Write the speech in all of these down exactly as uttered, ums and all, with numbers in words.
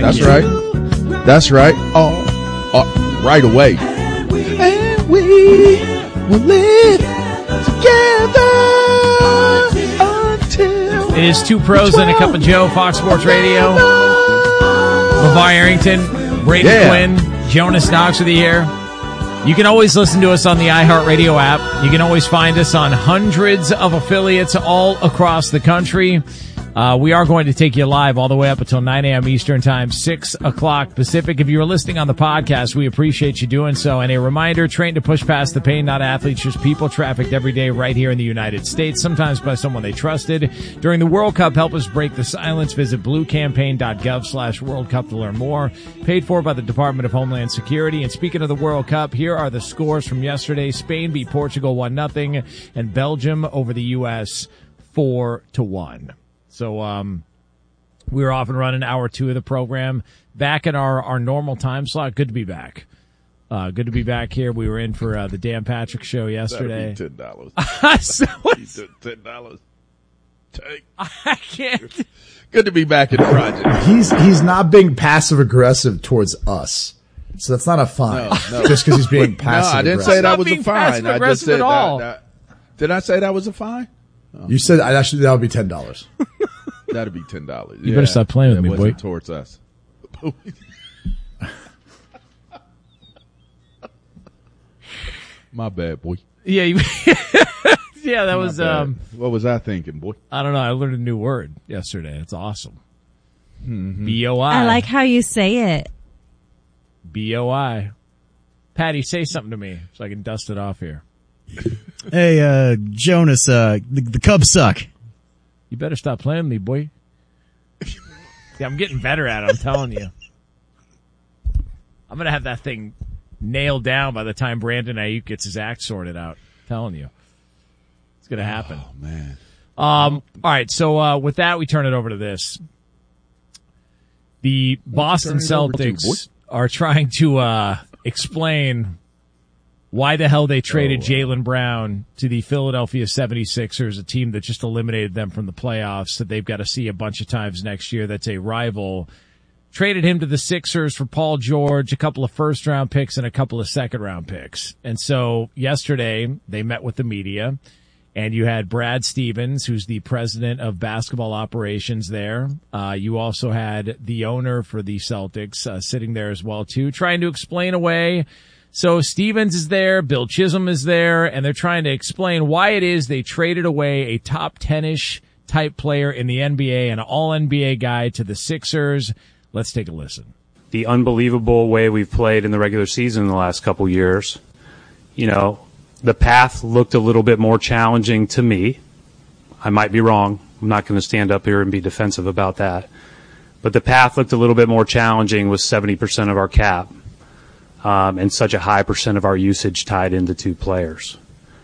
That's you. right. That's right. Oh, oh, right away. And we will live together until It is Two Pros and a Cup of Joe, Fox Sports Radio. LeVar Arrington, Brady Yeah. Quinn, Jonas Knox with you here. You can always listen to us on the iHeartRadio app. You can always find us on hundreds of affiliates all across the country. Uh, we are going to take you live all the way up until nine a.m. Eastern Time, six o'clock Pacific. If you're listening on the podcast, we appreciate you doing so. And a reminder, train to push past the pain, not athletes, just people trafficked every day right here in the United States, sometimes by someone they trusted. During the World Cup, help us break the silence. Visit bluecampaign.gov slash World Cup to learn more. Paid for by the Department of Homeland Security. And speaking of the World Cup, here are the scores from yesterday. Spain beat Portugal one nothing, and Belgium over the U S four to one. So um, we were off and running hour two of the program. Back in our, our normal time slot. Good to be back. Uh, good to be back here. We were in for uh, the Dan Patrick Show yesterday. ten dollars. So ten dollars. Take. I can't. Good to be back in the project. He's he's not being passive aggressive towards us, so that's not a fine. No, no. Just because he's being passive. No, I didn't aggressive. say that Not was a being fine. I just passive-aggressive said at all. that, that. Did I say that was a fine? You said I actually that would be ten dollars. That'd be ten dollars. You better stop playing with that me, wasn't boy. Towards us. My bad, boy. Yeah, you, yeah, that My was, bad. um, What was I thinking, boy? I don't know. I learned a new word yesterday. It's awesome. Mm-hmm. B O I. I like how you say it. B O I. Patty, say something to me so I can dust it off here. Hey, uh, Jonas, uh, the, the Cubs suck. You better stop playing with me, boy. Yeah, I'm getting better at it, I'm telling you. I'm going to have that thing nailed down by the time Brandon Ayuk gets his act sorted out. I'm telling you. It's going to happen. Oh, man. Um, all right, so uh, with that, we turn it over to this. The Boston turn it over to, Celtics are trying to uh, explain why the hell they traded Oh, uh, Jaylen Brown to the Philadelphia seventy-sixers, a team that just eliminated them from the playoffs that they've got to see a bunch of times next year. That's a rival. Traded him to the Sixers for Paul George, a couple of first-round picks, and a couple of second-round picks. And so yesterday they met with the media, and you had Brad Stevens, who's the president of basketball operations there. Uh, you also had the owner for the Celtics uh, sitting there as well, too, trying to explain away. So Stevens is there, Bill Chisholm is there, and they're trying to explain why it is they traded away a top ten-ish type player in the N B A, an all-N B A guy to the Sixers. Let's take a listen. The unbelievable way we've played in the regular season in the last couple years, you know, the path looked a little bit more challenging to me. I might be wrong. I'm not going to stand up here and be defensive about that. But the path looked a little bit more challenging with seventy percent of our cap. Um, and such a high percent of our usage tied into two players.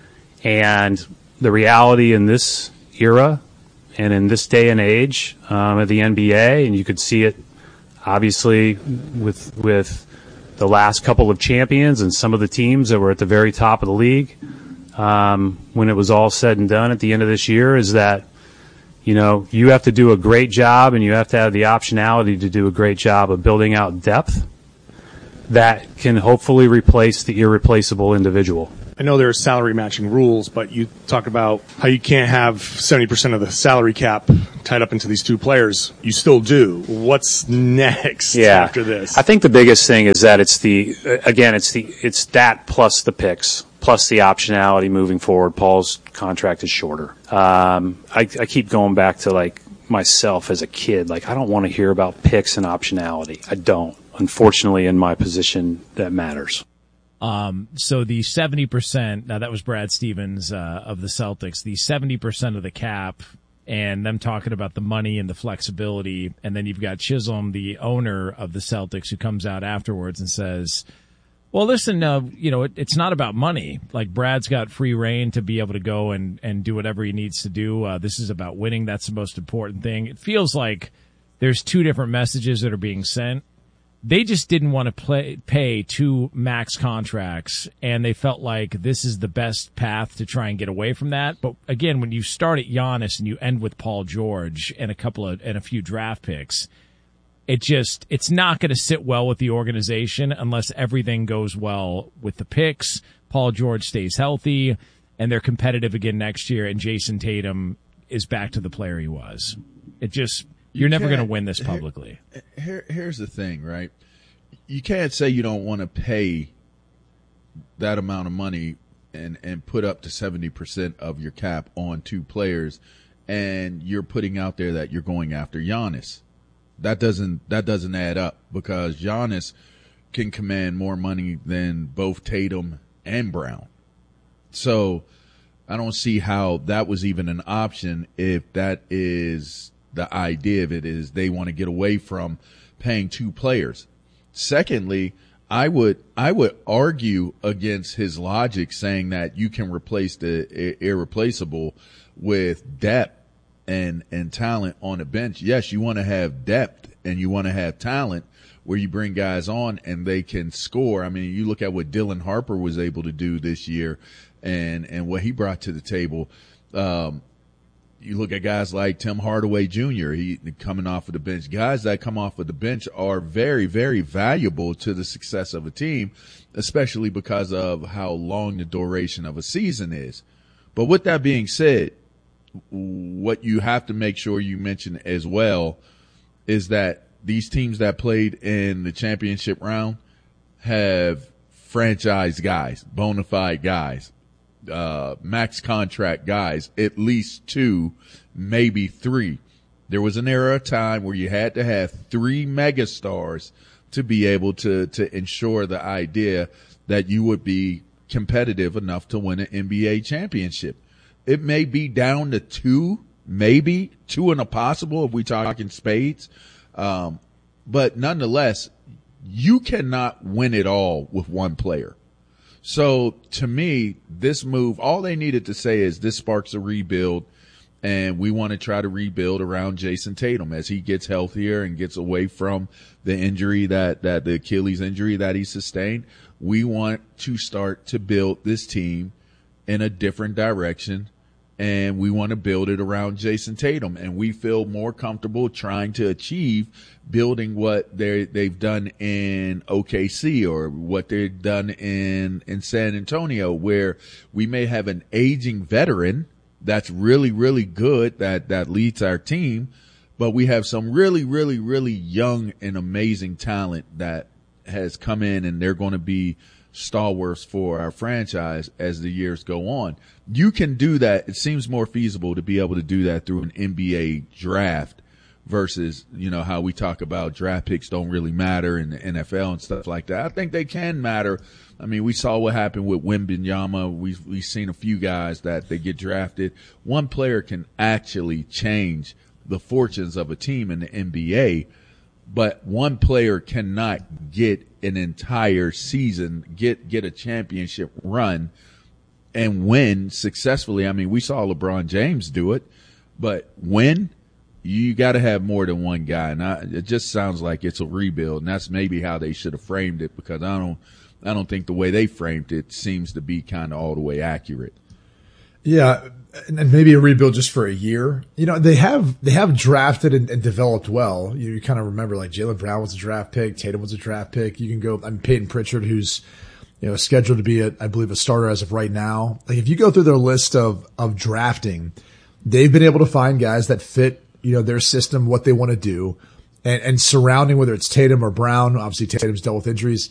And the reality in this era and in this day and age um, of the N B A, and you could see it obviously with with the last couple of champions and some of the teams that were at the very top of the league, um, when it was all said and done at the end of this year, is that, you know, you have to do a great job and you have to have the optionality to do a great job of building out depth that can hopefully replace the irreplaceable individual. I know there are salary matching rules, but you talk about how you can't have seventy percent of the salary cap tied up into these two players. You still do. What's next yeah. after this? I think the biggest thing is that it's the, again, it's the, it's that plus the picks, plus the optionality moving forward. Paul's contract is shorter. Um, I, I keep going back to like myself as a kid. Like, I don't want to hear about picks and optionality. I don't. Unfortunately, in my position, that matters. Um, so the seventy percent, now that was Brad Stevens, uh, of the Celtics, the seventy percent of the cap and them talking about the money and the flexibility. And then you've got Chisholm, the owner of the Celtics, who comes out afterwards and says, well, listen, uh, you know, it, it's not about money. Like, Brad's got free reign to be able to go and, and do whatever he needs to do. Uh, this is about winning. That's the most important thing. It feels like there's two different messages that are being sent. They just didn't want to play, pay two max contracts, and they felt like this is the best path to try and get away from that. But again, when you start at Giannis and you end with Paul George and a couple of and a few draft picks, it just, it's not going to sit well with the organization unless everything goes well with the picks, Paul George stays healthy, and they're competitive again next year, and Jason Tatum is back to the player he was. It just, you're You never going to can't- win this publicly. Here, here's the thing, right? You can't say you don't want to pay that amount of money and, and put up to seventy percent of your cap on two players, and you're putting out there that you're going after Giannis. That doesn't, that doesn't add up, because Giannis can command more money than both Tatum and Brown. So I don't see how that was even an option if that is the idea of it, is they want to get away from paying two players. Secondly, I would I would argue against his logic saying that you can replace the i- irreplaceable with depth and and talent on the bench. Yes, you want to have depth and you want to have talent where you bring guys on and they can score. I mean, you look at what Dylan Harper was able to do this year and and what he brought to the table. Um, you look at guys like Tim Hardaway Junior, he coming off of the bench. Guys that come off of the bench are very, very valuable to the success of a team, especially because of how long the duration of a season is. But with that being said, what you have to make sure you mention as well is that these teams that played in the championship round have franchise guys, bona fide guys, uh, max contract guys, at least two, maybe three. There was an era of time where you had to have three megastars to be able to, to ensure the idea that you would be competitive enough to win an N B A championship. It may be down to two, maybe two and a possible if we talking spades. Um, but nonetheless, you cannot win it all with one player. So to me, this move, all they needed to say is this sparks a rebuild, and we want to try to rebuild around Jason Tatum as he gets healthier and gets away from the injury that, that the Achilles injury that he sustained. We want to start to build this team in a different direction, and we want to build it around Jason Tatum. And we feel more comfortable trying to achieve building what they they've done in O K C or what they've done in, in San Antonio, where we may have an aging veteran that's really, really good that, that leads our team, but we have some really, really, really young and amazing talent that has come in, and they're going to be stalwarts for our franchise as the years go on. You can do that. It seems more feasible to be able to do that through an N B A draft versus, you know, how we talk about draft picks don't really matter in the N F L and stuff like that. I think they can matter. I mean, we saw what happened with Wembanyama. We've, we've seen a few guys that they get drafted. One player can actually change the fortunes of a team in the N B A, but one player cannot get an entire season, get, get a championship run and win successfully. I mean, we saw LeBron James do it, but win, you got to have more than one guy. And I, it just sounds like it's a rebuild, and that's maybe how they should have framed it, because I don't, I don't think the way they framed it seems to be kind of all the way accurate. Yeah, and maybe a rebuild just for a year. You know, they have they have drafted and, and developed well. You, you kind of remember, like, Jaylen Brown was a draft pick, Tatum was a draft pick. You can go, I mean, Peyton Pritchard, who's, you know, scheduled to be, a, I believe, a starter as of right now. Like, if you go through their list of of drafting, they've been able to find guys that fit, you know, their system, what they want to do, and, and surrounding, whether it's Tatum or Brown. Obviously, Tatum's dealt with injuries.